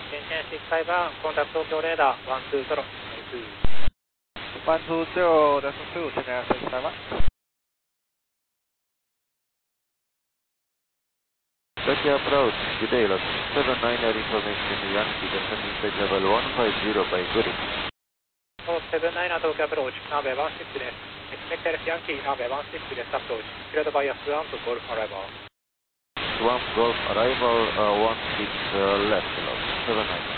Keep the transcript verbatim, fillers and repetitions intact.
電線しっかり番、コンタクト東京レーダー、ワンツーゼロ、 one two zero, that's two, Chennai six five one. Tokyo approach, good day, lot seven nine nine information, Yankee, descending stage level one five zero by Goody. Oh, seven nine nine Tokyo approach, runway one six です。Expected Yankee, runway one six です。approach, cleared by Swamp Golf arrival. Swamp Golf arrival, uh, one six uh, left, lot seven nine.